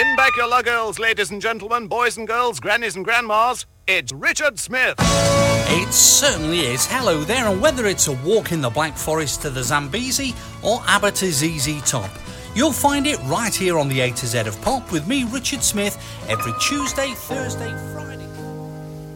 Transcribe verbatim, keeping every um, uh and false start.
In back your luggers, ladies and gentlemen, boys and girls, grannies and grandmas. It's Richard Smith. It certainly is. Hello there, and whether it's a walk in the Black Forest to the Zambezi or Abbott Easy Top, you'll find it right here on the A to Z of Pop with me, Richard Smith, every Tuesday, Thursday, Friday.